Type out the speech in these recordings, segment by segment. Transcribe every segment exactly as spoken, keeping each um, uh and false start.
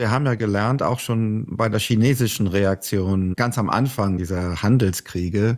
Wir haben ja gelernt, auch schon bei der chinesischen Reaktion, ganz am Anfang dieser Handelskriege,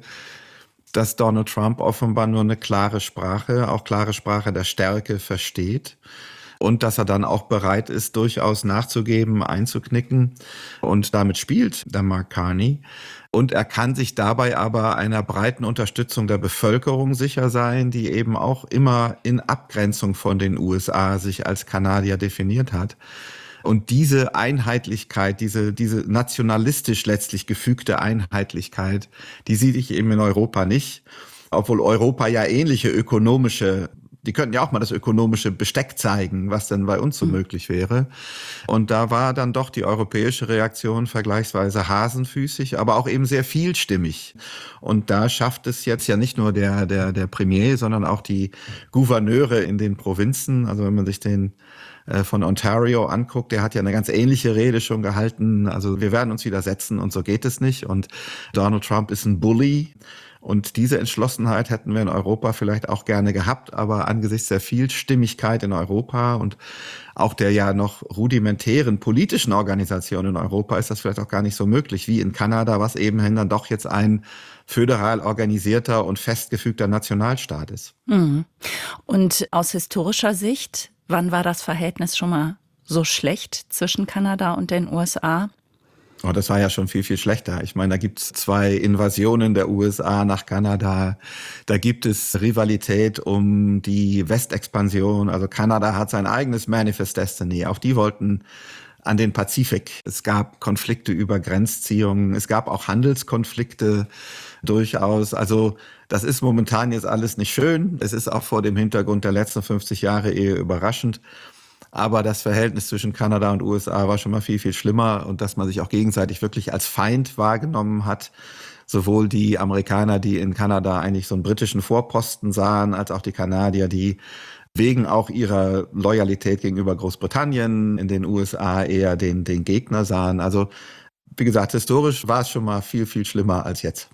dass Donald Trump offenbar nur eine klare Sprache, auch klare Sprache der Stärke versteht. Und dass er dann auch bereit ist, durchaus nachzugeben, einzuknicken. Und damit spielt der Mark Carney. Und er kann sich dabei aber einer breiten Unterstützung der Bevölkerung sicher sein, die eben auch immer in Abgrenzung von den U S A sich als Kanadier definiert hat. Und diese Einheitlichkeit, diese, diese nationalistisch letztlich gefügte Einheitlichkeit, die sehe ich eben in Europa nicht. Obwohl Europa ja ähnliche ökonomische, die könnten ja auch mal das ökonomische Besteck zeigen, was denn bei uns so mhm. möglich wäre. Und da war dann doch die europäische Reaktion vergleichsweise hasenfüßig, aber auch eben sehr vielstimmig. Und da schafft es jetzt ja nicht nur der, der, der Premier, sondern auch die Gouverneure in den Provinzen. Also wenn man sich den äh, von Ontario anguckt, der hat ja eine ganz ähnliche Rede schon gehalten. Also wir werden uns widersetzen und so geht es nicht. Und Donald Trump ist ein Bully. Und diese Entschlossenheit hätten wir in Europa vielleicht auch gerne gehabt, aber angesichts der Vielstimmigkeit in Europa und auch der ja noch rudimentären politischen Organisation in Europa ist das vielleicht auch gar nicht so möglich wie in Kanada, was eben dann doch jetzt ein föderal organisierter und festgefügter Nationalstaat ist. Mhm. Und aus historischer Sicht, wann war das Verhältnis schon mal so schlecht zwischen Kanada und den U S A? Oh, das war ja schon viel, viel schlechter. Ich meine, da gibt es zwei Invasionen der U S A nach Kanada. Da gibt es Rivalität um die Westexpansion. Also Kanada hat sein eigenes Manifest Destiny. Auch die wollten an den Pazifik. Es gab Konflikte über Grenzziehungen. Es gab auch Handelskonflikte durchaus. Also das ist momentan jetzt alles nicht schön. Es ist auch vor dem Hintergrund der letzten fünfzig Jahre eher überraschend. Aber das Verhältnis zwischen Kanada und U S A war schon mal viel, viel schlimmer. Und dass man sich auch gegenseitig wirklich als Feind wahrgenommen hat. Sowohl die Amerikaner, die in Kanada eigentlich so einen britischen Vorposten sahen, als auch die Kanadier, die wegen auch ihrer Loyalität gegenüber Großbritannien in den U S A eher den, den Gegner sahen. Also wie gesagt, historisch war es schon mal viel, viel schlimmer als jetzt.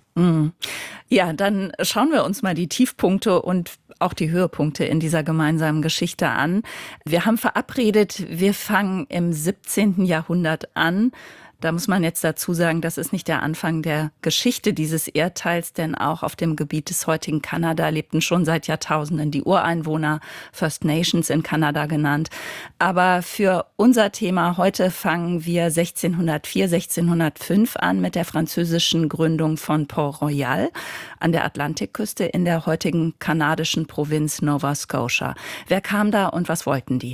Ja, dann schauen wir uns mal die Tiefpunkte und auch die Höhepunkte in dieser gemeinsamen Geschichte an. Wir haben verabredet, wir fangen im siebzehnten Jahrhundert an. Da muss man jetzt dazu sagen, das ist nicht der Anfang der Geschichte dieses Erdteils, denn auch auf dem Gebiet des heutigen Kanada lebten schon seit Jahrtausenden die Ureinwohner, First Nations in Kanada genannt. Aber für unser Thema heute fangen wir sechzehnhundertvier, sechzehnhundertfünf an mit der französischen Gründung von Port Royal an der Atlantikküste in der heutigen kanadischen Provinz Nova Scotia. Wer kam da und was wollten die?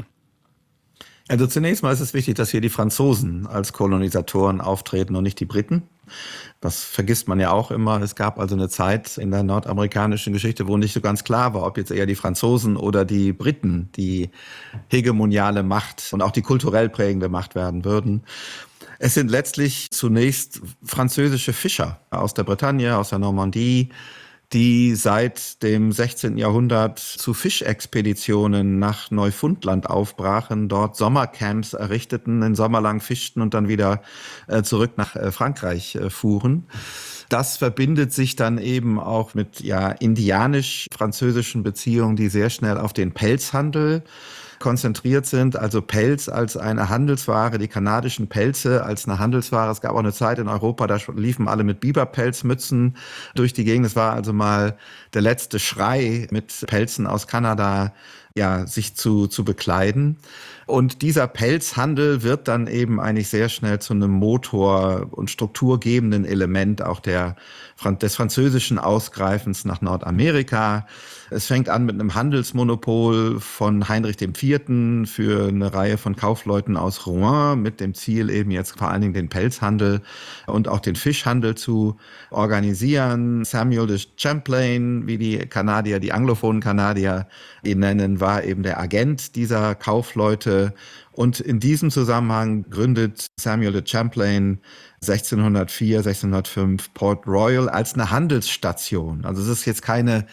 Also zunächst mal ist es wichtig, dass hier die Franzosen als Kolonisatoren auftreten und nicht die Briten. Das vergisst man ja auch immer. Es gab also eine Zeit in der nordamerikanischen Geschichte, wo nicht so ganz klar war, ob jetzt eher die Franzosen oder die Briten die hegemoniale Macht und auch die kulturell prägende Macht werden würden. Es sind letztlich zunächst französische Fischer aus der Bretagne, aus der Normandie, die seit dem sechzehnten Jahrhundert zu Fischexpeditionen nach Neufundland aufbrachen, dort Sommercamps errichteten, den Sommer lang fischten und dann wieder äh, zurück nach äh, Frankreich äh, fuhren. Das verbindet sich dann eben auch mit ja indianisch-französischen Beziehungen, die sehr schnell auf den Pelzhandel konzentriert sind, also Pelz als eine Handelsware, die kanadischen Pelze als eine Handelsware. Es gab auch eine Zeit in Europa, da liefen alle mit Biberpelzmützen durch die Gegend. Es war also mal der letzte Schrei, mit Pelzen aus Kanada ja sich zu, zu bekleiden. Und dieser Pelzhandel wird dann eben eigentlich sehr schnell zu einem Motor und strukturgebenden Element auch der, des französischen Ausgreifens nach Nordamerika. Es fängt an mit einem Handelsmonopol von Heinrich der Vierte für eine Reihe von Kaufleuten aus Rouen mit dem Ziel eben jetzt vor allen Dingen den Pelzhandel und auch den Fischhandel zu organisieren. Samuel de Champlain, wie die Kanadier, die anglophonen Kanadier ihn nennen, war eben der Agent dieser Kaufleute. Und in diesem Zusammenhang gründet Samuel de Champlain sechzehnhundertvier, sechzehnhundertfünf Port Royal als eine Handelsstation. Also es ist jetzt keine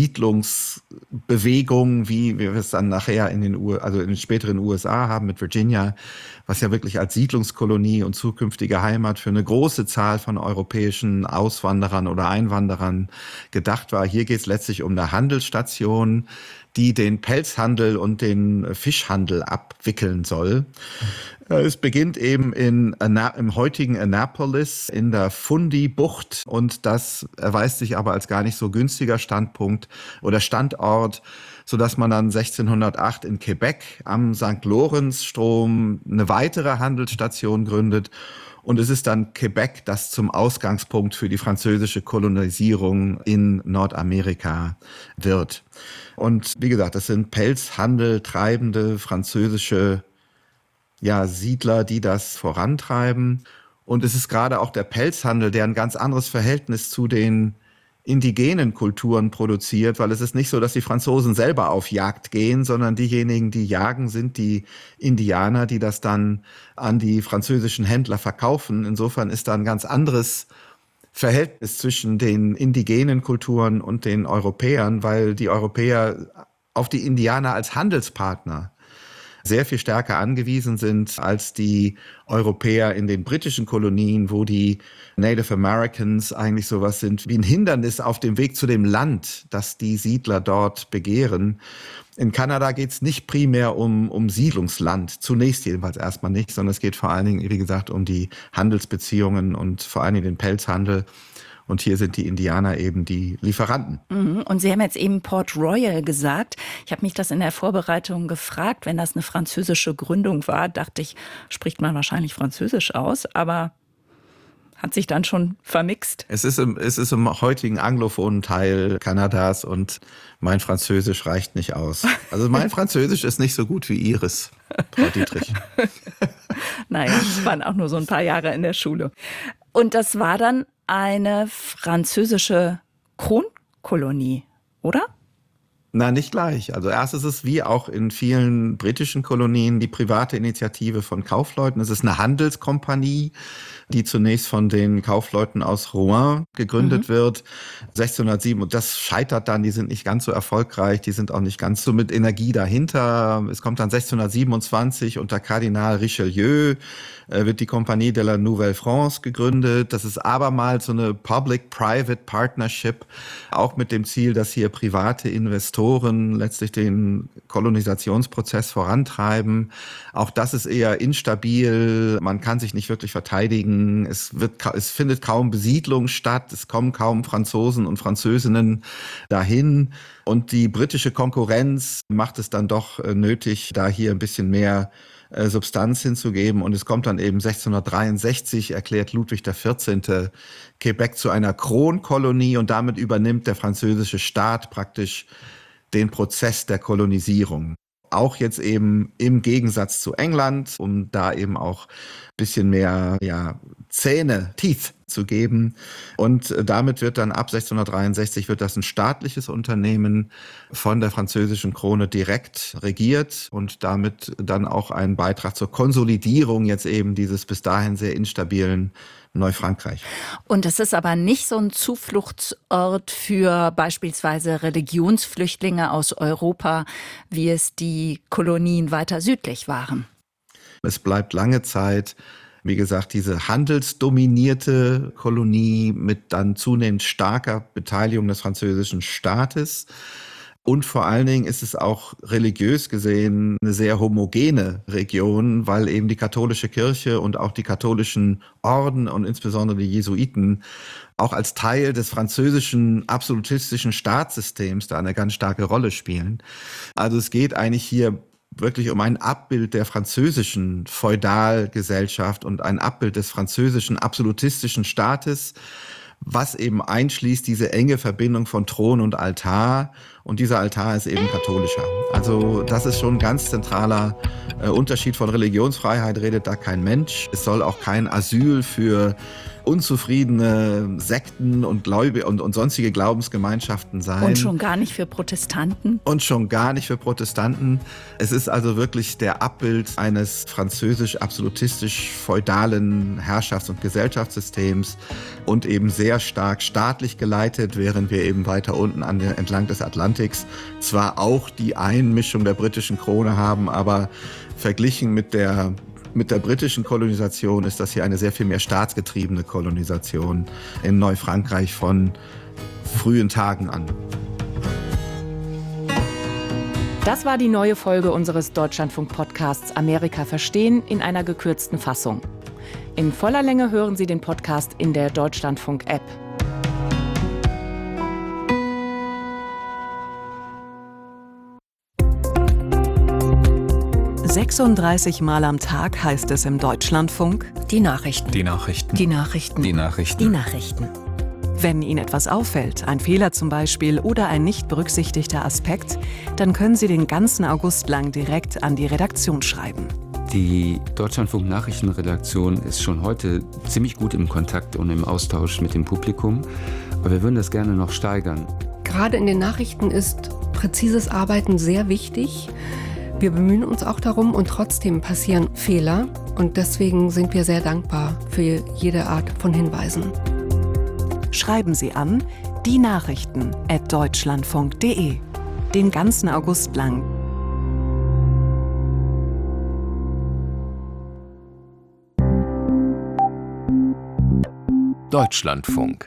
Siedlungsbewegung, wie wir es dann nachher in den, U- also in den späteren U S A haben mit Virginia, was ja wirklich als Siedlungskolonie und zukünftige Heimat für eine große Zahl von europäischen Auswanderern oder Einwanderern gedacht war. Hier geht es letztlich um eine Handelsstation, die den Pelzhandel und den Fischhandel abwickeln soll. soll. Es beginnt eben in, im heutigen Annapolis in der Fundy-Bucht und das erweist sich aber als gar nicht so günstiger Standpunkt oder Standort, sodass man dann sechzehnhundertacht in Quebec am Sankt Lorenz-Strom eine weitere Handelsstation gründet. Und es ist dann Quebec, das zum Ausgangspunkt für die französische Kolonisierung in Nordamerika wird. Und wie gesagt, das sind Pelzhandel treibende französische ja, Siedler, die das vorantreiben. Und es ist gerade auch der Pelzhandel, der ein ganz anderes Verhältnis zu den indigenen Kulturen produziert, weil es ist nicht so, dass die Franzosen selber auf Jagd gehen, sondern diejenigen, die jagen, sind die Indianer, die das dann an die französischen Händler verkaufen. Insofern ist da ein ganz anderes Verhältnis zwischen den indigenen Kulturen und den Europäern, weil die Europäer auf die Indianer als Handelspartner sehr viel stärker angewiesen sind als die Europäer in den britischen Kolonien, wo die Native Americans eigentlich sowas sind wie ein Hindernis auf dem Weg zu dem Land, das die Siedler dort begehren. In Kanada geht es nicht primär um, um Siedlungsland, zunächst jedenfalls erstmal nicht, sondern es geht vor allen Dingen, wie gesagt, um die Handelsbeziehungen und vor allen Dingen den Pelzhandel. Und hier sind die Indianer eben die Lieferanten. Und Sie haben jetzt eben Port Royal gesagt. Ich habe mich das in der Vorbereitung gefragt. Wenn das eine französische Gründung war, dachte ich, spricht man wahrscheinlich Französisch aus. Aber hat sich dann schon vermixt. Es ist im, es ist im heutigen anglophonen Teil Kanadas und mein Französisch reicht nicht aus. Also mein Französisch ist nicht so gut wie Ihres, Frau Dietrich. Naja, es waren auch nur so ein paar Jahre in der Schule. Und das war dann eine französische Kronkolonie, oder? Na, nicht gleich. Also erst ist es wie auch in vielen britischen Kolonien die private Initiative von Kaufleuten. Es ist eine Handelskompanie, die zunächst von den Kaufleuten aus Rouen gegründet mhm. wird. sechzehnhundertsieben, und das scheitert dann, die sind nicht ganz so erfolgreich, die sind auch nicht ganz so mit Energie dahinter. Es kommt dann sechzehnhundertsiebenundzwanzig unter Kardinal Richelieu, äh, wird die Compagnie de la Nouvelle France gegründet. Das ist abermals so eine Public-Private Partnership, auch mit dem Ziel, dass hier private Investoren letztlich den Kolonisationsprozess vorantreiben. Auch das ist eher instabil, man kann sich nicht wirklich verteidigen. Es wird, es findet kaum Besiedlung statt, es kommen kaum Franzosen und Französinnen dahin. Und die britische Konkurrenz macht es dann doch nötig, da hier ein bisschen mehr äh, Substanz hinzugeben. Und es kommt dann eben sechzehnhundertdreiundsechzig, erklärt Ludwig der vierzehnte. Quebec zu einer Kronkolonie und damit übernimmt der französische Staat praktisch den Prozess der Kolonisierung. Auch jetzt eben im Gegensatz zu England, um da eben auch ein bisschen mehr ja, Zähne, Teeth zu geben. Und damit wird dann ab sechzehnhundertdreiundsechzig wird das ein staatliches Unternehmen von der französischen Krone direkt regiert und damit dann auch ein Beitrag zur Konsolidierung jetzt eben dieses bis dahin sehr instabilen Neufrankreich. Und es ist aber nicht so ein Zufluchtsort für beispielsweise Religionsflüchtlinge aus Europa, wie es die Kolonien weiter südlich waren. Es bleibt lange Zeit, wie gesagt, diese handelsdominierte Kolonie mit dann zunehmend starker Beteiligung des französischen Staates. Und vor allen Dingen ist es auch religiös gesehen eine sehr homogene Region, weil eben die katholische Kirche und auch die katholischen Orden und insbesondere die Jesuiten auch als Teil des französischen absolutistischen Staatssystems da eine ganz starke Rolle spielen. Also es geht eigentlich hier wirklich um ein Abbild der französischen Feudalgesellschaft und ein Abbild des französischen absolutistischen Staates, was eben einschließt diese enge Verbindung von Thron und Altar. Und dieser Altar ist eben katholischer. Also das ist schon ein ganz zentraler äh, Unterschied. Von Religionsfreiheit redet da kein Mensch. Es soll auch kein Asyl für unzufriedene Sekten und Gläubige und, und sonstige Glaubensgemeinschaften sein. Und schon gar nicht für Protestanten. Und schon gar nicht für Protestanten. Es ist also wirklich der Abbild eines französisch-absolutistisch-feudalen Herrschafts- und Gesellschaftssystems und eben sehr stark staatlich geleitet, während wir eben weiter unten an der, entlang des Atlantiks zwar auch die Einmischung der britischen Krone haben, aber verglichen mit der Mit der britischen Kolonisation ist das hier eine sehr viel mehr staatsgetriebene Kolonisation in Neufrankreich von frühen Tagen an. Das war die neue Folge unseres Deutschlandfunk-Podcasts Amerika verstehen in einer gekürzten Fassung. In voller Länge hören Sie den Podcast in der Deutschlandfunk-App. sechsunddreißig Mal am Tag heißt es im Deutschlandfunk: Die Nachrichten. Die Nachrichten. Die Nachrichten. Die Nachrichten. Die Nachrichten. Wenn Ihnen etwas auffällt, ein Fehler zum Beispiel oder ein nicht berücksichtigter Aspekt, dann können Sie den ganzen August lang direkt an die Redaktion schreiben. Die Deutschlandfunk-Nachrichtenredaktion ist schon heute ziemlich gut im Kontakt und im Austausch mit dem Publikum, aber wir würden das gerne noch steigern. Gerade in den Nachrichten ist präzises Arbeiten sehr wichtig. Wir bemühen uns auch darum und trotzdem passieren Fehler und deswegen sind wir sehr dankbar für jede Art von Hinweisen. Schreiben Sie an die Nachrichten at deutschlandfunk punkt de. Den ganzen August lang. Deutschlandfunk.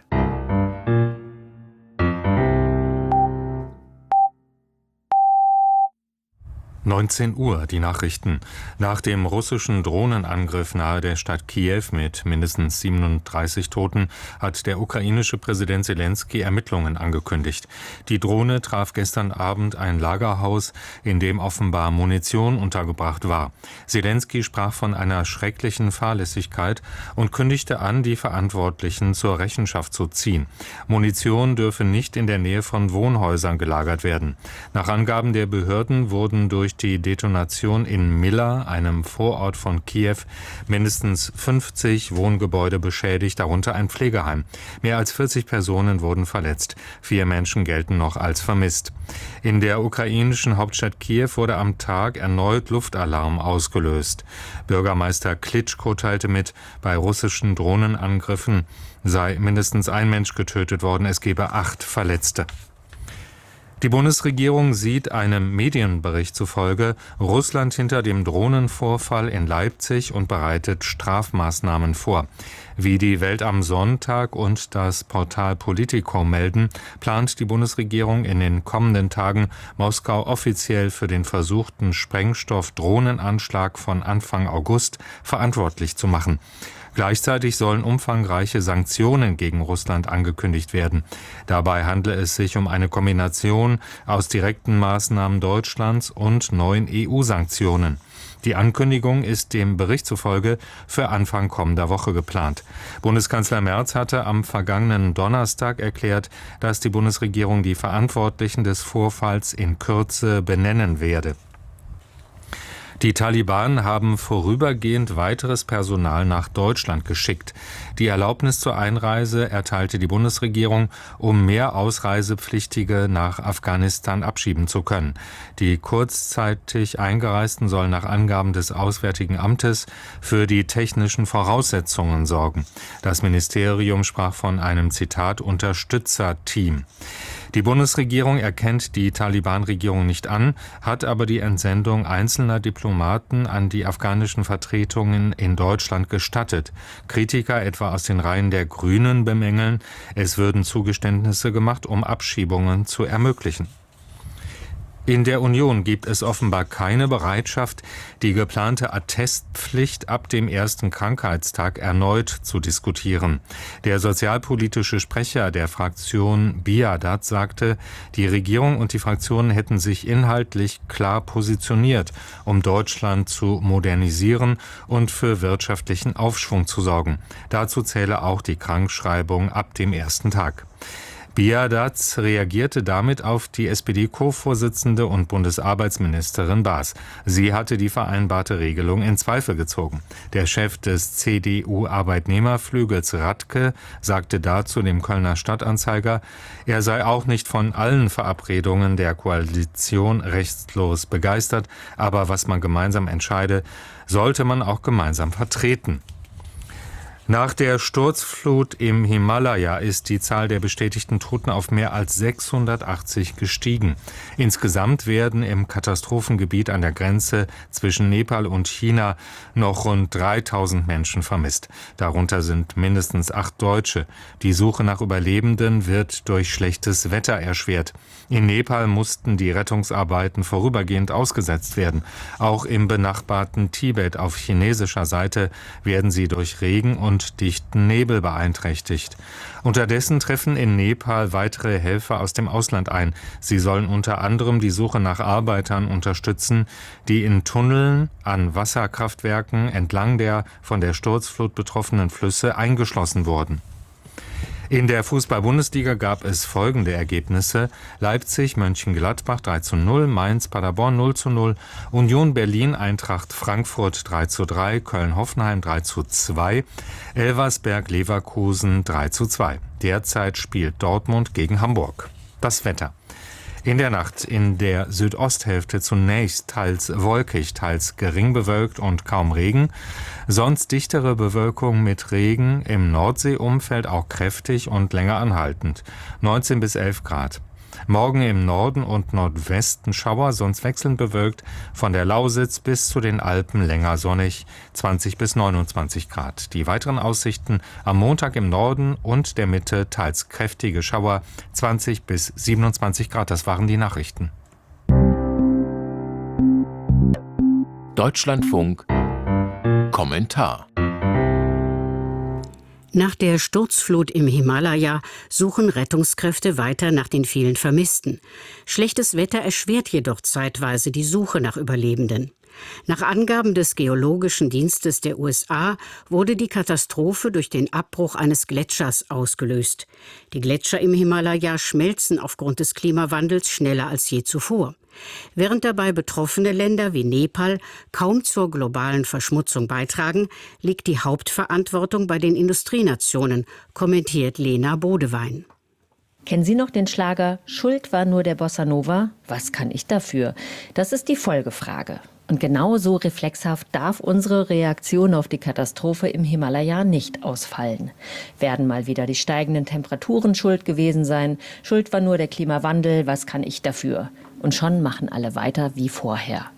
neunzehn Uhr, die Nachrichten. Nach dem russischen Drohnenangriff nahe der Stadt Kiew mit mindestens siebenunddreißig Toten hat der ukrainische Präsident Selenskyj Ermittlungen angekündigt. Die Drohne traf gestern Abend ein Lagerhaus, in dem offenbar Munition untergebracht war. Selenskyj sprach von einer schrecklichen Fahrlässigkeit und kündigte an, die Verantwortlichen zur Rechenschaft zu ziehen. Munition dürfe nicht in der Nähe von Wohnhäusern gelagert werden. Nach Angaben der Behörden wurden durch die Detonation in Milla, einem Vorort von Kiew, mindestens fünfzig Wohngebäude beschädigt, darunter ein Pflegeheim. Mehr als vierzig Personen wurden verletzt. Vier Menschen gelten noch als vermisst. In der ukrainischen Hauptstadt Kiew wurde am Tag erneut Luftalarm ausgelöst. Bürgermeister Klitschko teilte mit, bei russischen Drohnenangriffen sei mindestens ein Mensch getötet worden, es gebe acht Verletzte. Die Bundesregierung sieht einem Medienbericht zufolge Russland hinter dem Drohnenvorfall in Leipzig und bereitet Strafmaßnahmen vor. Wie die Welt am Sonntag und das Portal Politico melden, plant die Bundesregierung in den kommenden Tagen, Moskau offiziell für den versuchten Sprengstoff-Drohnenanschlag von Anfang August verantwortlich zu machen. Gleichzeitig sollen umfangreiche Sanktionen gegen Russland angekündigt werden. Dabei handle es sich um eine Kombination aus direkten Maßnahmen Deutschlands und neuen E U-Sanktionen. Die Ankündigung ist dem Bericht zufolge für Anfang kommender Woche geplant. Bundeskanzler Merz hatte am vergangenen Donnerstag erklärt, dass die Bundesregierung die Verantwortlichen des Vorfalls in Kürze benennen werde. Die Taliban haben vorübergehend weiteres Personal nach Deutschland geschickt. Die Erlaubnis zur Einreise erteilte die Bundesregierung, um mehr Ausreisepflichtige nach Afghanistan abschieben zu können. Die kurzzeitig Eingereisten sollen nach Angaben des Auswärtigen Amtes für die technischen Voraussetzungen sorgen. Das Ministerium sprach von einem, Zitat, Unterstützerteam. Die Bundesregierung erkennt die Taliban-Regierung nicht an, hat aber die Entsendung einzelner Diplomaten an die afghanischen Vertretungen in Deutschland gestattet. Kritiker etwa aus den Reihen der Grünen bemängeln, es würden Zugeständnisse gemacht, um Abschiebungen zu ermöglichen. In der Union gibt es offenbar keine Bereitschaft, die geplante Attestpflicht ab dem ersten Krankheitstag erneut zu diskutieren. Der sozialpolitische Sprecher der Fraktion Biadat sagte, die Regierung und die Fraktionen hätten sich inhaltlich klar positioniert, um Deutschland zu modernisieren und für wirtschaftlichen Aufschwung zu sorgen. Dazu zähle auch die Krankschreibung ab dem ersten Tag. Biadat reagierte damit auf die S P D-Co-Vorsitzende und Bundesarbeitsministerin Baas. Sie hatte die vereinbarte Regelung in Zweifel gezogen. Der Chef des C D U-Arbeitnehmerflügels Radke sagte dazu dem Kölner Stadtanzeiger, er sei auch nicht von allen Verabredungen der Koalition restlos begeistert, aber was man gemeinsam entscheide, sollte man auch gemeinsam vertreten. Nach der Sturzflut im Himalaya ist die Zahl der bestätigten Toten auf mehr als sechshundertachtzig gestiegen. Insgesamt werden im Katastrophengebiet an der Grenze zwischen Nepal und China noch rund dreitausend Menschen vermisst. Darunter sind mindestens acht Deutsche. Die Suche nach Überlebenden wird durch schlechtes Wetter erschwert. In Nepal mussten die Rettungsarbeiten vorübergehend ausgesetzt werden. Auch im benachbarten Tibet auf chinesischer Seite werden sie durch Regen und und dichten Nebel beeinträchtigt. Unterdessen treffen in Nepal weitere Helfer aus dem Ausland ein. Sie sollen unter anderem die Suche nach Arbeitern unterstützen, die in Tunneln an Wasserkraftwerken entlang der von der Sturzflut betroffenen Flüsse eingeschlossen wurden. In der Fußball-Bundesliga gab es folgende Ergebnisse: Leipzig, Mönchengladbach drei zu null, Mainz, Paderborn null zu null, Union Berlin, Eintracht Frankfurt drei zu drei, Köln-Hoffenheim drei zu zwei, Elversberg, Leverkusen drei zu zwei. Derzeit spielt Dortmund gegen Hamburg. Das Wetter. In der Nacht in der Südosthälfte zunächst teils wolkig, teils gering bewölkt und kaum Regen. Sonst dichtere Bewölkung mit Regen, im Nordseeumfeld auch kräftig und länger anhaltend. neunzehn bis elf Grad. Morgen im Norden und Nordwesten Schauer, sonst wechselnd bewölkt. Von der Lausitz bis zu den Alpen länger sonnig, zwanzig bis neunundzwanzig Grad. Die weiteren Aussichten: am Montag im Norden und der Mitte teils kräftige Schauer, zwanzig bis siebenundzwanzig Grad. Das waren die Nachrichten. Deutschlandfunk Kommentar. Nach der Sturzflut im Himalaya suchen Rettungskräfte weiter nach den vielen Vermissten. Schlechtes Wetter erschwert jedoch zeitweise die Suche nach Überlebenden. Nach Angaben des Geologischen Dienstes der U S A wurde die Katastrophe durch den Abbruch eines Gletschers ausgelöst. Die Gletscher im Himalaya schmelzen aufgrund des Klimawandels schneller als je zuvor. Während dabei betroffene Länder wie Nepal kaum zur globalen Verschmutzung beitragen, liegt die Hauptverantwortung bei den Industrienationen, kommentiert Lena Bodewein. Kennen Sie noch den Schlager "Schuld war nur der Bossa Nova? Was kann ich dafür?" Das ist die Folgefrage. Und genau so reflexhaft darf unsere Reaktion auf die Katastrophe im Himalaya nicht ausfallen. Werden mal wieder die steigenden Temperaturen schuld gewesen sein? Schuld war nur der Klimawandel, was kann ich dafür? Und schon machen alle weiter wie vorher.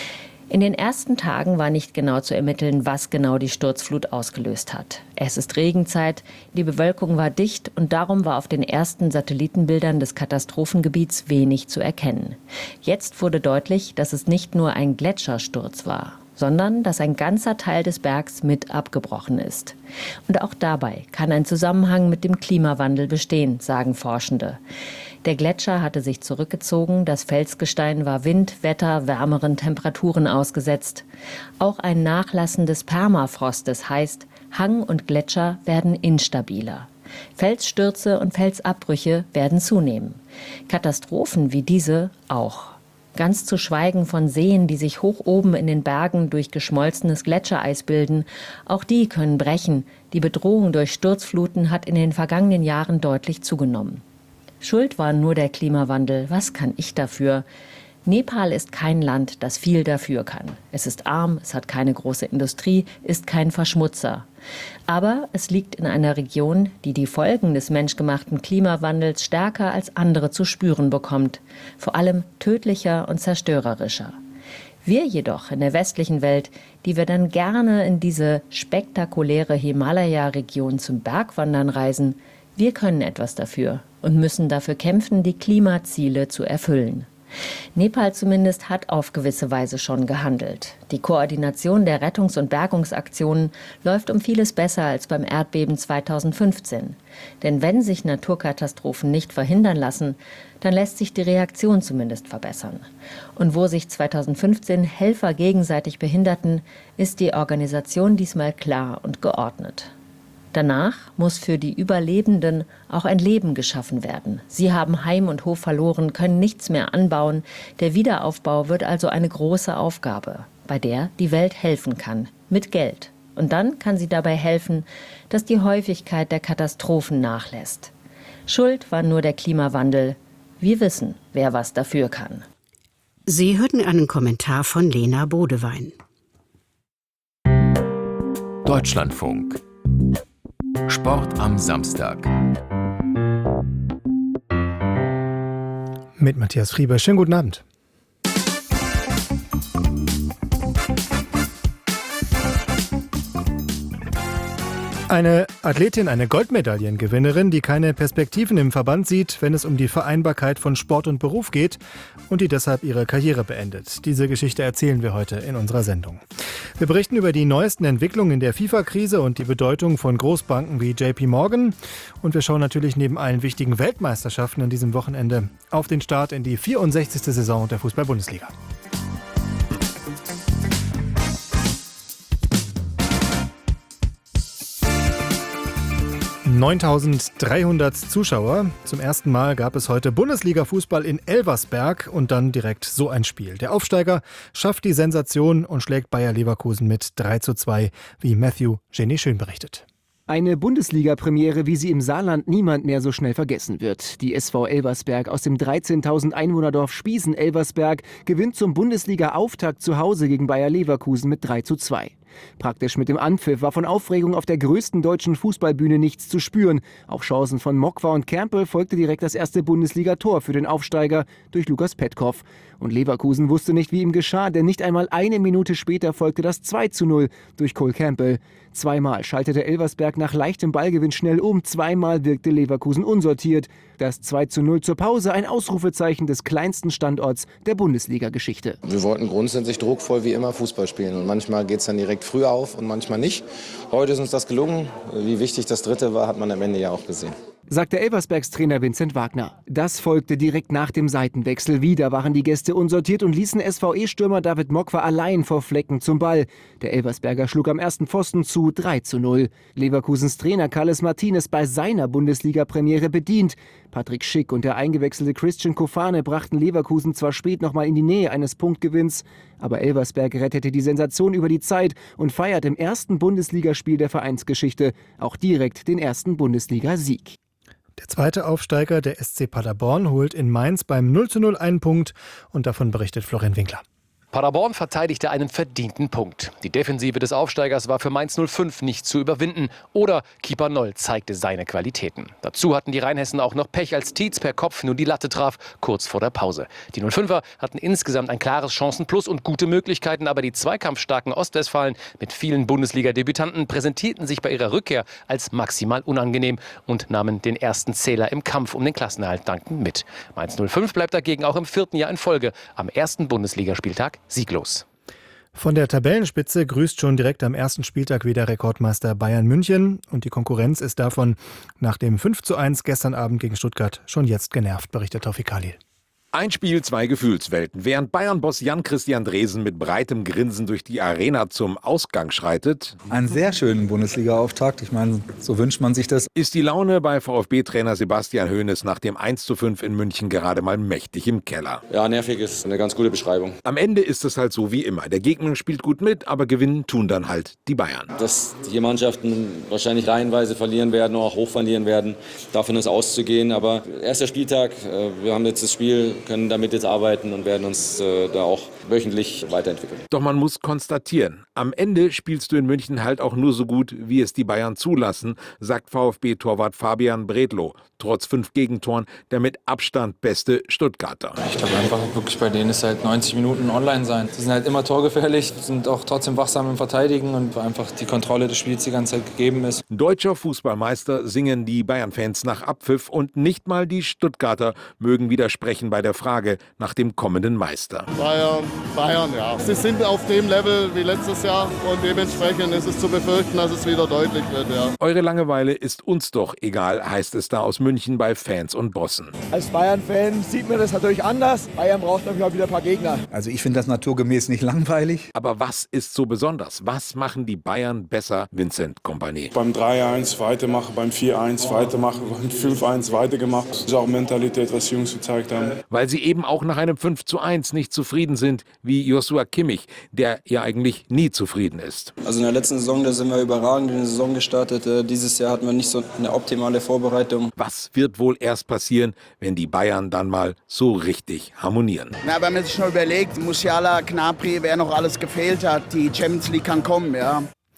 In den ersten Tagen war nicht genau zu ermitteln, was genau die Sturzflut ausgelöst hat. Es ist Regenzeit, die Bewölkung war dicht und darum war auf den ersten Satellitenbildern des Katastrophengebiets wenig zu erkennen. Jetzt wurde deutlich, dass es nicht nur ein Gletschersturz war, sondern dass ein ganzer Teil des Bergs mit abgebrochen ist. Und auch dabei kann ein Zusammenhang mit dem Klimawandel bestehen, sagen Forschende. Der Gletscher hatte sich zurückgezogen, das Felsgestein war Wind, Wetter, wärmeren Temperaturen ausgesetzt. Auch ein Nachlassen des Permafrostes heißt, Hang und Gletscher werden instabiler. Felsstürze und Felsabbrüche werden zunehmen. Katastrophen wie diese auch. Ganz zu schweigen von Seen, die sich hoch oben in den Bergen durch geschmolzenes Gletschereis bilden. Auch die können brechen. Die Bedrohung durch Sturzfluten hat in den vergangenen Jahren deutlich zugenommen. Schuld war nur der Klimawandel. Was kann ich dafür? Nepal ist kein Land, das viel dafür kann. Es ist arm, es hat keine große Industrie, ist kein Verschmutzer. Aber es liegt in einer Region, die die Folgen des menschgemachten Klimawandels stärker als andere zu spüren bekommt. Vor allem tödlicher und zerstörerischer. Wir jedoch in der westlichen Welt, die wir dann gerne in diese spektakuläre Himalaya-Region zum Bergwandern reisen, wir können etwas dafür und müssen dafür kämpfen, die Klimaziele zu erfüllen. Nepal zumindest hat auf gewisse Weise schon gehandelt. Die Koordination der Rettungs- und Bergungsaktionen läuft um vieles besser als beim Erdbeben zweitausendfünfzehn. Denn wenn sich Naturkatastrophen nicht verhindern lassen, dann lässt sich die Reaktion zumindest verbessern. Und wo sich zweitausendfünfzehn Helfer gegenseitig behinderten, ist die Organisation diesmal klar und geordnet. Danach muss für die Überlebenden auch ein Leben geschaffen werden. Sie haben Heim und Hof verloren, können nichts mehr anbauen. Der Wiederaufbau wird also eine große Aufgabe, bei der die Welt helfen kann, mit Geld. Und dann kann sie dabei helfen, dass die Häufigkeit der Katastrophen nachlässt. Schuld war nur der Klimawandel. Wir wissen, wer was dafür kann. Sie hörten einen Kommentar von Lena Bodewein. Deutschlandfunk Sport am Samstag. Mit Matthias Frieber. Schönen guten Abend. Eine Athletin, eine Goldmedaillengewinnerin, die keine Perspektiven im Verband sieht, wenn es um die Vereinbarkeit von Sport und Beruf geht und die deshalb ihre Karriere beendet. Diese Geschichte erzählen wir heute in unserer Sendung. Wir berichten über die neuesten Entwicklungen in der FIFA-Krise und die Bedeutung von Großbanken wie J P Morgan. Und wir schauen natürlich neben allen wichtigen Weltmeisterschaften an diesem Wochenende auf den Start in die vierundsechzigste Saison der Fußball-Bundesliga. neuntausenddreihundert Zuschauer. Zum ersten Mal gab es heute Bundesliga-Fußball in Elversberg und dann direkt so ein Spiel. Der Aufsteiger schafft die Sensation und schlägt Bayer Leverkusen mit drei zu zwei, wie Matthew Jenny Schön berichtet. Eine Bundesliga-Premiere, wie sie im Saarland niemand mehr so schnell vergessen wird. Die S V Elversberg aus dem dreizehntausend Einwohnerdorf Spiesen-Elversberg gewinnt zum Bundesliga-Auftakt zu Hause gegen Bayer Leverkusen mit drei zu zwei. Praktisch mit dem Anpfiff war von Aufregung auf der größten deutschen Fußballbühne nichts zu spüren. Auf Chancen von Mokwa und Kermpel folgte direkt das erste Bundesliga-Tor für den Aufsteiger durch Lukas Petkov. Und Leverkusen wusste nicht, wie ihm geschah, denn nicht einmal eine Minute später folgte das zwei zu null durch Cole Campbell. Zweimal schaltete Elversberg nach leichtem Ballgewinn schnell um, zweimal wirkte Leverkusen unsortiert. Das zwei zu null zur Pause, ein Ausrufezeichen des kleinsten Standorts der Bundesliga-Geschichte. Wir wollten grundsätzlich druckvoll wie immer Fußball spielen und manchmal geht es dann direkt früh auf und manchmal nicht. Heute ist uns das gelungen. Wie wichtig das dritte war, hat man am Ende ja auch gesehen. Sagte Elversbergs Trainer Vincent Wagner. Das folgte direkt nach dem Seitenwechsel. Wieder waren die Gäste unsortiert und ließen S V E-Stürmer David Mokwa allein vor Flecken zum Ball. Der Elversberger schlug am ersten Pfosten zu drei zu null. Leverkusens Trainer Carles Martinez bei seiner Bundesliga-Premiere bedient. Patrick Schick und der eingewechselte Christian Kofane brachten Leverkusen zwar spät noch mal in die Nähe eines Punktgewinns, aber Elversberg rettete die Sensation über die Zeit und feiert im ersten Bundesligaspiel der Vereinsgeschichte auch direkt den ersten Bundesliga-Sieg. Der zweite Aufsteiger, der S C Paderborn, holt in Mainz beim null zu null einen Punkt und davon berichtet Florian Winkler. Paderborn verteidigte einen verdienten Punkt. Die Defensive des Aufsteigers war für Mainz null fünf nicht zu überwinden. Oder Keeper Noll zeigte seine Qualitäten. Dazu hatten die Rheinhessen auch noch Pech, als Tietz per Kopf nur die Latte traf, kurz vor der Pause. Die null fünfer hatten insgesamt ein klares Chancenplus und gute Möglichkeiten, aber die zweikampfstarken Ostwestfalen mit vielen Bundesliga-Debütanten präsentierten sich bei ihrer Rückkehr als maximal unangenehm und nahmen den ersten Zähler im Kampf um den Klassenerhalt dankend mit. Mainz null fünf bleibt dagegen auch im vierten Jahr in Folge am ersten Bundesligaspieltag sieglos. Von der Tabellenspitze grüßt schon direkt am ersten Spieltag wieder Rekordmeister Bayern München und die Konkurrenz ist davon nach dem fünf zu eins gestern Abend gegen Stuttgart schon jetzt genervt, berichtet Tawfik Khalil. Ein Spiel, zwei Gefühlswelten. Während Bayern-Boss Jan-Christian Dresen mit breitem Grinsen durch die Arena zum Ausgang schreitet, einen sehr schönen Bundesliga-Auftakt, ich meine, so wünscht man sich das, ist die Laune bei VfB-Trainer Sebastian Hoeneß nach dem eins zu fünf in München gerade mal mächtig im Keller. Ja, nervig ist eine ganz gute Beschreibung. Am Ende ist es halt so wie immer. Der Gegner spielt gut mit, aber gewinnen tun dann halt die Bayern. Dass die Mannschaften wahrscheinlich reihenweise verlieren werden, auch hoch verlieren werden, davon ist auszugehen. Aber erster Spieltag, wir haben jetzt das Spiel, können damit jetzt arbeiten und werden uns äh, da auch wöchentlich weiterentwickeln. Doch man muss konstatieren, am Ende spielst du in München halt auch nur so gut, wie es die Bayern zulassen, sagt VfB-Torwart Fabian Bredlow. Trotz fünf Gegentoren der mit Abstand beste Stuttgarter. Ich glaube einfach wirklich bei denen ist halt neunzig Minuten online sein. Sie sind halt immer torgefährlich, sind auch trotzdem wachsam im Verteidigen und einfach die Kontrolle des Spiels die ganze Zeit gegeben ist. Deutscher Fußballmeister singen die Bayern-Fans nach Abpfiff und nicht mal die Stuttgarter mögen widersprechen bei der Frage nach dem kommenden Meister. Bayern, Bayern, ja. Sie sind auf dem Level wie letztes Jahr und dementsprechend ist es zu befürchten, dass es wieder deutlich wird, ja. Eure Langeweile ist uns doch egal, heißt es da aus München bei Fans und Bossen. Als Bayern-Fan sieht man das natürlich anders. Bayern braucht natürlich auch wieder ein paar Gegner. Also ich finde das naturgemäß nicht langweilig. Aber was ist so besonders? Was machen die Bayern besser, Vincent Kompany? Beim drei eins weitermachen, beim vier eins weitermachen, beim fünf eins weitergemacht. Das ist auch Mentalität, was die Jungs gezeigt haben. Weil sie eben auch nach einem fünf zu eins nicht zufrieden sind, wie Joshua Kimmich, der ja eigentlich nie zufrieden ist. Also in der letzten Saison, da sind wir überragend in die Saison gestartet. Dieses Jahr hatten wir nicht so eine optimale Vorbereitung. Was wird wohl erst passieren, wenn die Bayern dann mal so richtig harmonieren? Na, wenn man sich nur überlegt, Musiala, Gnabry, wer noch alles gefehlt hat, die Champions League kann kommen, ja.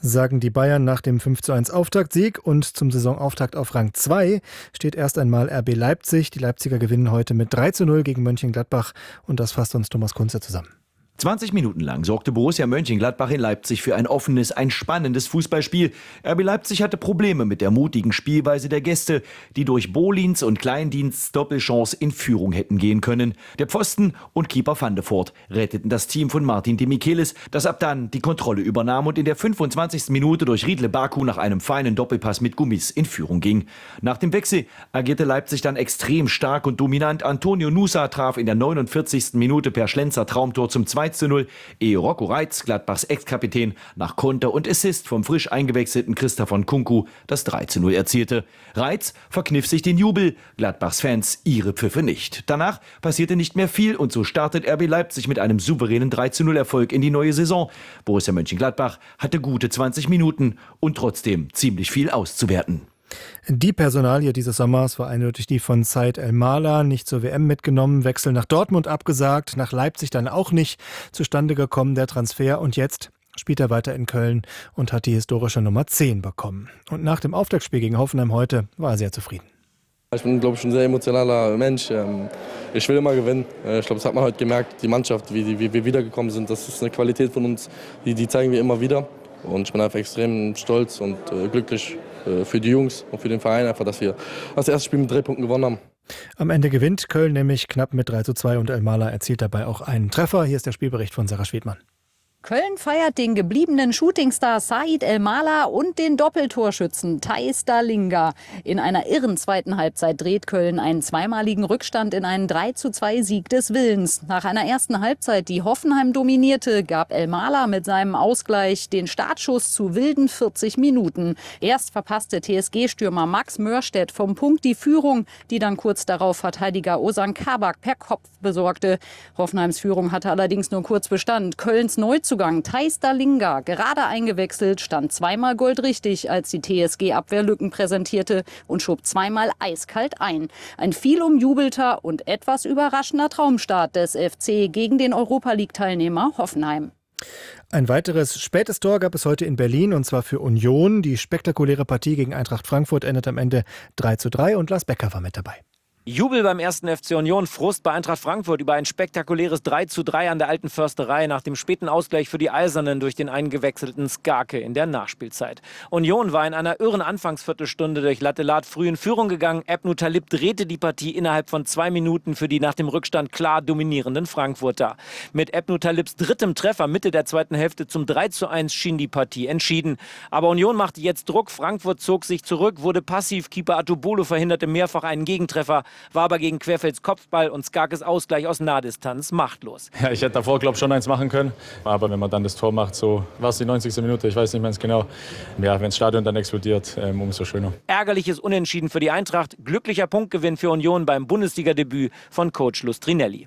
sagen die Bayern nach dem fünf zu eins Auftaktsieg. Und zum Saisonauftakt auf Rang zwei steht erst einmal R B Leipzig. Die Leipziger gewinnen heute mit drei zu null gegen Mönchengladbach. Und das fasst uns Thomas Kunze zusammen. zwanzig Minuten lang sorgte Borussia Mönchengladbach in Leipzig für ein offenes, ein spannendes Fußballspiel. R B Leipzig hatte Probleme mit der mutigen Spielweise der Gäste, die durch Bolins und Kleindiensts Doppelchance in Führung hätten gehen können. Der Pfosten und Keeper Van de Voort retteten das Team von Martin de Michelis, das ab dann die Kontrolle übernahm und in der fünfundzwanzigsten Minute durch Riedle Baku nach einem feinen Doppelpass mit Gummis in Führung ging. Nach dem Wechsel agierte Leipzig dann extrem stark und dominant. Antonio Nusa traf in der neunundvierzigsten Minute per Schlenzer Traumtor zum zwei zu null, ehe Rocco Reitz, Gladbachs Ex-Kapitän, nach Konter und Assist vom frisch eingewechselten Christopher Nkunku das drei zu null erzielte. Reitz verkniff sich den Jubel, Gladbachs Fans ihre Pfiffe nicht. Danach passierte nicht mehr viel und so startet R B Leipzig mit einem souveränen drei zu null Erfolg in die neue Saison. Borussia Mönchengladbach hatte gute zwanzig Minuten und trotzdem ziemlich viel auszuwerten. Die Personalie dieses Sommers war eindeutig die von Said El-Mala, nicht zur W M mitgenommen, Wechsel nach Dortmund abgesagt, nach Leipzig dann auch nicht zustande gekommen, der Transfer. Und jetzt spielt er weiter in Köln und hat die historische Nummer zehn bekommen. Und nach dem Auftaktspiel gegen Hoffenheim heute war er sehr zufrieden. Ich bin, glaube ich, ein sehr emotionaler Mensch. Ich will immer gewinnen. Ich glaube, das hat man heute gemerkt, die Mannschaft, wie, wie wir wiedergekommen sind. Das ist eine Qualität von uns, die, die zeigen wir immer wieder. Und ich bin einfach extrem stolz und äh, glücklich äh, für die Jungs und für den Verein, einfach, dass wir das erste Spiel mit drei Punkten gewonnen haben. Am Ende gewinnt Köln nämlich knapp mit drei zu zwei und El-Mala erzielt dabei auch einen Treffer. Hier ist der Spielbericht von Sarah Schwedmann. Köln feiert den gebliebenen Shootingstar Said El-Mala und den Doppeltorschützen Thais Dalinga. In einer irren zweiten Halbzeit dreht Köln einen zweimaligen Rückstand in einen drei zu zwei Sieg des Willens. Nach einer ersten Halbzeit, die Hoffenheim dominierte, gab El-Mala mit seinem Ausgleich den Startschuss zu wilden vierzig Minuten. Erst verpasste T S G-Stürmer Max Mörstedt vom Punkt die Führung, die dann kurz darauf Verteidiger Ozan Kabak per Kopf besorgte. Hoffenheims Führung hatte allerdings nur kurz Bestand. Kölns Neuzugang Thais Dalinga, gerade eingewechselt, stand zweimal goldrichtig, als die T S G-Abwehr Lücken präsentierte und schob zweimal eiskalt ein. Ein viel umjubelter und etwas überraschender Traumstart des F C gegen den Europa-League-Teilnehmer Hoffenheim. Ein weiteres spätes Tor gab es heute in Berlin, und zwar für Union. Die spektakuläre Partie gegen Eintracht Frankfurt endet am Ende drei zu drei und Lars Becker war mit dabei. Jubel beim ersten F C Union, Frust bei Eintracht Frankfurt über ein spektakuläres drei zu drei an der alten Försterei nach dem späten Ausgleich für die Eisernen durch den eingewechselten Skarke in der Nachspielzeit. Union war in einer irren Anfangsviertelstunde durch Lattelat früh in Führung gegangen. Ebnu Talib drehte die Partie innerhalb von zwei Minuten für die nach dem Rückstand klar dominierenden Frankfurter. Mit Ebnu Talibs drittem Treffer Mitte der zweiten Hälfte zum drei zu eins schien die Partie entschieden. Aber Union machte jetzt Druck, Frankfurt zog sich zurück, wurde passiv, Keeper Atubolo verhinderte mehrfach einen Gegentreffer, war aber gegen Querfelds Kopfball und Skarkes Ausgleich aus Nahdistanz machtlos. Ja, ich hätte davor, glaube ich, schon eins machen können. Aber wenn man dann das Tor macht, so war es die neunzigste Minute, ich weiß nicht mehr ganz genau. Ja, wenn das Stadion dann explodiert, ähm, umso schöner. Ärgerliches Unentschieden für die Eintracht, glücklicher Punktgewinn für Union beim Bundesliga-Debüt von Coach Lustrinelli.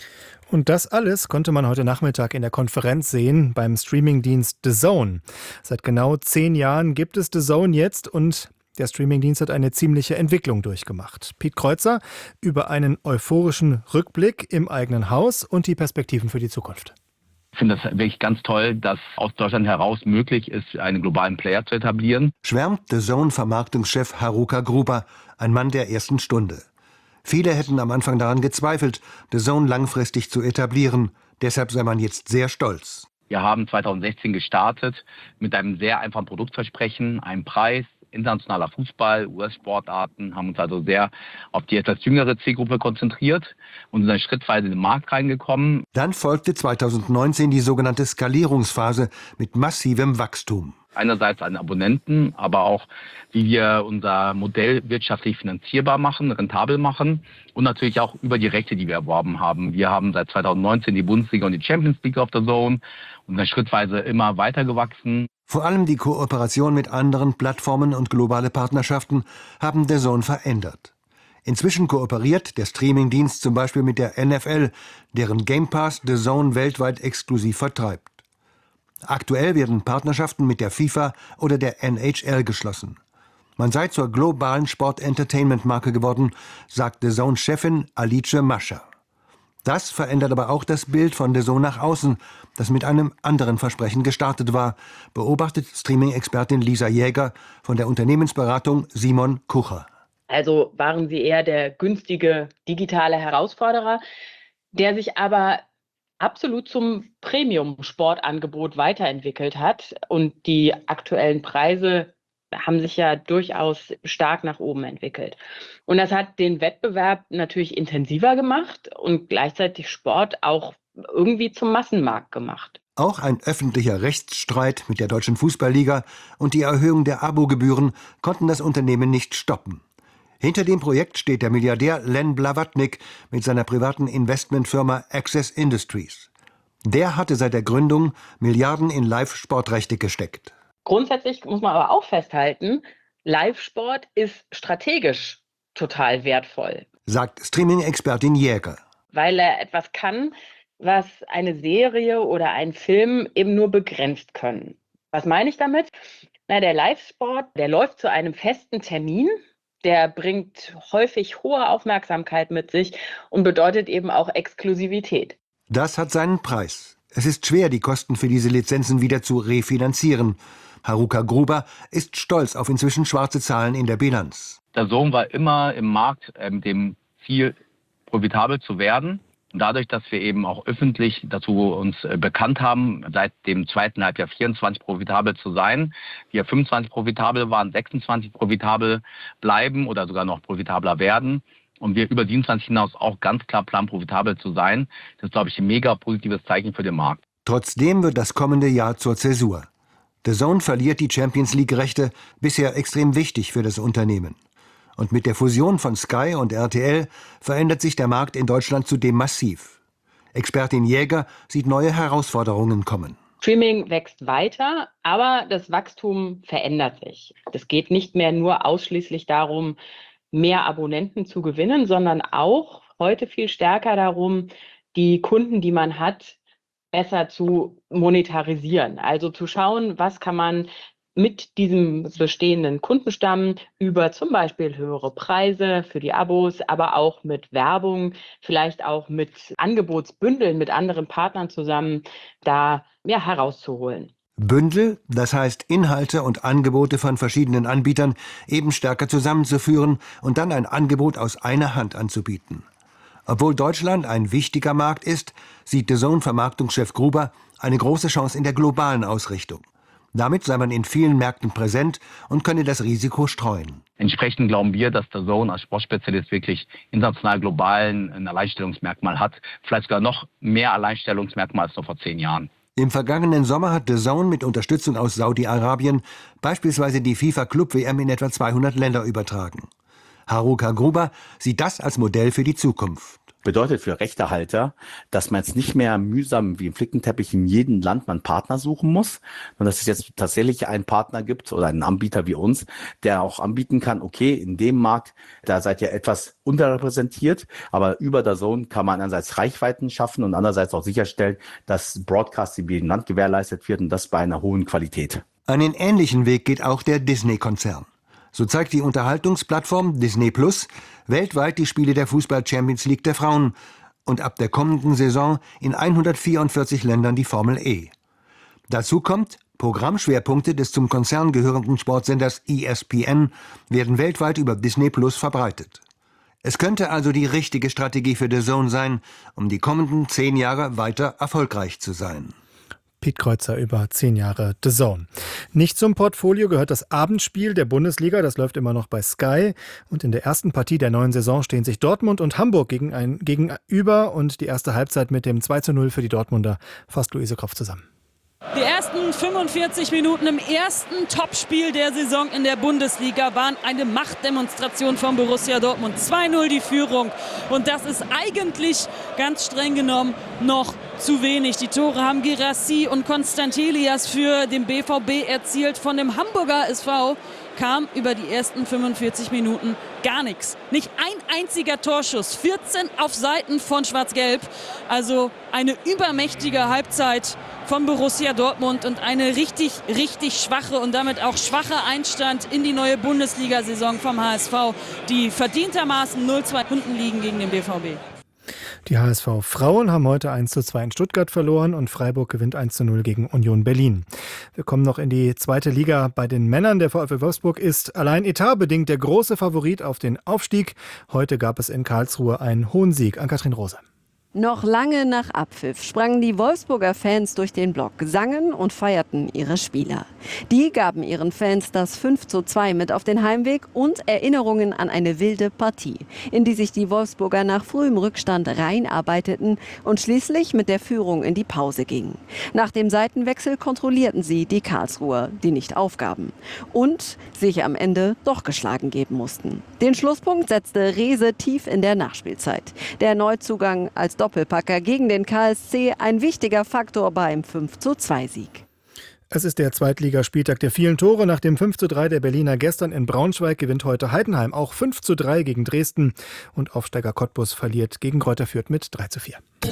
Und das alles konnte man heute Nachmittag in der Konferenz sehen beim Streamingdienst D A Z N. Seit genau zehn Jahren gibt es D A Z N jetzt und der Streamingdienst hat eine ziemliche Entwicklung durchgemacht. Piet Kreuzer über einen euphorischen Rückblick im eigenen Haus und die Perspektiven für die Zukunft. Ich finde das wirklich ganz toll, dass aus Deutschland heraus möglich ist, einen globalen Player zu etablieren. Schwärmt D A Z N-Vermarktungschef Haruka Gruber, ein Mann der ersten Stunde. Viele hätten am Anfang daran gezweifelt, D A Z N langfristig zu etablieren. Deshalb sei man jetzt sehr stolz. Wir haben zweitausendsechzehn gestartet mit einem sehr einfachen Produktversprechen, einem Preis, internationaler Fußball, U S-Sportarten, haben uns also sehr auf die etwas jüngere Zielgruppe konzentriert und sind dann schrittweise in den Markt reingekommen. Dann folgte zweitausendneunzehn die sogenannte Skalierungsphase mit massivem Wachstum. Einerseits an Abonnenten, aber auch, wie wir unser Modell wirtschaftlich finanzierbar machen, rentabel machen und natürlich auch über die Rechte, die wir erworben haben. Wir haben seit zweitausendneunzehn die Bundesliga und die Champions League auf der Zone und dann schrittweise immer weiter gewachsen. Vor allem die Kooperation mit anderen Plattformen und globale Partnerschaften haben D A Z N verändert. Inzwischen kooperiert der Streamingdienst zum Beispiel mit der N F L, deren Game Pass D A Z N weltweit exklusiv vertreibt. Aktuell werden Partnerschaften mit der FIFA oder der N H L geschlossen. Man sei zur globalen Sport-Entertainment-Marke geworden, sagt D A Z N-Chefin Alice Mascher. Das verändert aber auch das Bild von D A Z N nach außen, das mit einem anderen Versprechen gestartet war, beobachtet Streaming-Expertin Lisa Jäger von der Unternehmensberatung Simon Kucher. Also waren sie eher der günstige digitale Herausforderer, der sich aber absolut zum Premium-Sportangebot weiterentwickelt hat. Und die aktuellen Preise haben sich ja durchaus stark nach oben entwickelt. Und das hat den Wettbewerb natürlich intensiver gemacht und gleichzeitig Sport auch irgendwie zum Massenmarkt gemacht. Auch ein öffentlicher Rechtsstreit mit der Deutschen Fußballliga und die Erhöhung der Abogebühren konnten das Unternehmen nicht stoppen. Hinter dem Projekt steht der Milliardär Len Blavatnik mit seiner privaten Investmentfirma Access Industries. Der hatte seit der Gründung Milliarden in Live-Sportrechte gesteckt. Grundsätzlich muss man aber auch festhalten, Live-Sport ist strategisch total wertvoll. Sagt Streaming-Expertin Jäger. Weil er etwas kann, was eine Serie oder ein Film eben nur begrenzt können. Was meine ich damit? Na, der Live-Sport, der läuft zu einem festen Termin. Der bringt häufig hohe Aufmerksamkeit mit sich und bedeutet eben auch Exklusivität. Das hat seinen Preis. Es ist schwer, die Kosten für diese Lizenzen wieder zu refinanzieren. Haruka Gruber ist stolz auf inzwischen schwarze Zahlen in der Bilanz. D A Z N war immer im Markt äh, mit dem Ziel, profitabel zu werden. Und dadurch, dass wir eben auch öffentlich dazu uns äh, bekannt haben, seit dem zweiten Halbjahr vierundzwanzig profitabel zu sein, wir fünfundzwanzig profitabel waren, sechsundzwanzig profitabel bleiben oder sogar noch profitabler werden. Und wir über siebenundzwanzig hinaus auch ganz klar planen, profitabel zu sein. Das ist, glaube ich, ein mega positives Zeichen für den Markt. Trotzdem wird das kommende Jahr zur Zäsur. D A Z N verliert die Champions League-Rechte, bisher extrem wichtig für das Unternehmen. Und mit der Fusion von Sky und R T L verändert sich der Markt in Deutschland zudem massiv. Expertin Jäger sieht neue Herausforderungen kommen. Streaming wächst weiter, aber das Wachstum verändert sich. Es geht nicht mehr nur ausschließlich darum, mehr Abonnenten zu gewinnen, sondern auch heute viel stärker darum, die Kunden, die man hat, besser zu monetarisieren. Also zu schauen, was kann man mit diesem bestehenden Kundenstamm über zum Beispiel höhere Preise für die Abos, aber auch mit Werbung, vielleicht auch mit Angebotsbündeln mit anderen Partnern zusammen, da ja, herauszuholen. Bündel, das heißt Inhalte und Angebote von verschiedenen Anbietern eben stärker zusammenzuführen und dann ein Angebot aus einer Hand anzubieten. Obwohl Deutschland ein wichtiger Markt ist, sieht D A Z N-Vermarktungschef Gruber eine große Chance in der globalen Ausrichtung. Damit sei man in vielen Märkten präsent und könne das Risiko streuen. Entsprechend glauben wir, dass D A Z N als Sportspezialist wirklich international global ein Alleinstellungsmerkmal hat. Vielleicht sogar noch mehr Alleinstellungsmerkmal als noch vor zehn Jahren. Im vergangenen Sommer hat D A Z N mit Unterstützung aus Saudi-Arabien beispielsweise die FIFA-Club-W M in etwa zweihundert Länder übertragen. Haruka Gruber sieht das als Modell für die Zukunft. Bedeutet für Rechtehalter, dass man jetzt nicht mehr mühsam wie im Flickenteppich in jedem Land man einen Partner suchen muss, sondern dass es jetzt tatsächlich einen Partner gibt oder einen Anbieter wie uns, der auch anbieten kann, okay, in dem Markt, da seid ihr etwas unterrepräsentiert, aber über D A Z N kann man einerseits Reichweiten schaffen und andererseits auch sicherstellen, dass Broadcast in jedem Land gewährleistet wird und das bei einer hohen Qualität. Einen ähnlichen Weg geht auch der Disney-Konzern. So zeigt die Unterhaltungsplattform Disney Plus weltweit die Spiele der Fußball-Champions League der Frauen und ab der kommenden Saison in hundertvierundvierzig Ländern die Formel E. Dazu kommt, Programmschwerpunkte des zum Konzern gehörenden Sportsenders E S P N werden weltweit über Disney Plus verbreitet. Es könnte also die richtige Strategie für D A Z N sein, um die kommenden zehn Jahre weiter erfolgreich zu sein. Piet Kreuzer über zehn Jahre D A Z N. Nicht zum Portfolio gehört das Abendspiel der Bundesliga. Das läuft immer noch bei Sky. Und in der ersten Partie der neuen Saison stehen sich Dortmund und Hamburg gegen ein, gegenüber. Und die erste Halbzeit mit dem zwei zu null für die Dortmunder fasst Luise Kropf zusammen. Die ersten fünfundvierzig Minuten im ersten Topspiel der Saison in der Bundesliga waren eine Machtdemonstration von Borussia Dortmund. zwei null die Führung. Und das ist eigentlich ganz streng genommen noch zu wenig. Die Tore haben Guirassy und Constantelias für den B V B erzielt. Von dem Hamburger S V kam über die ersten fünfundvierzig Minuten gar nichts. Nicht ein einziger Torschuss. vierzehn auf Seiten von Schwarz-Gelb. Also eine übermächtige Halbzeit von Borussia Dortmund und eine richtig, richtig schwache und damit auch schwache Einstand in die neue Bundesliga-Saison vom H S V, die verdientermaßen null zwei unten liegen gegen den B V B. Die H S V-Frauen haben heute eins zu zwei in Stuttgart verloren und Freiburg gewinnt eins zu null gegen Union Berlin. Wir kommen noch in die zweite Liga bei den Männern. Der VfL Wolfsburg ist allein etatbedingt der große Favorit auf den Aufstieg. Heute gab es in Karlsruhe einen hohen Sieg. Ann-Kathrin Rose. Noch lange nach Abpfiff sprangen die Wolfsburger Fans durch den Block, sangen und feierten ihre Spieler. Die gaben ihren Fans das fünf zu zwei mit auf den Heimweg und Erinnerungen an eine wilde Partie, in die sich die Wolfsburger nach frühem Rückstand reinarbeiteten und schließlich mit der Führung in die Pause gingen. Nach dem Seitenwechsel kontrollierten sie die Karlsruher, die nicht aufgaben und sich am Ende doch geschlagen geben mussten. Den Schlusspunkt setzte Rehse tief in der Nachspielzeit. Der Neuzugang als Doppelpacker gegen den K S C ein wichtiger Faktor beim fünf zu zwei Sieg. Es ist der Zweitligaspieltag der vielen Tore. Nach dem fünf zu drei der Berliner gestern in Braunschweig gewinnt heute Heidenheim auch fünf zu drei gegen Dresden. Und Aufsteiger Cottbus verliert gegen Greuther Fürth mit drei zu vier.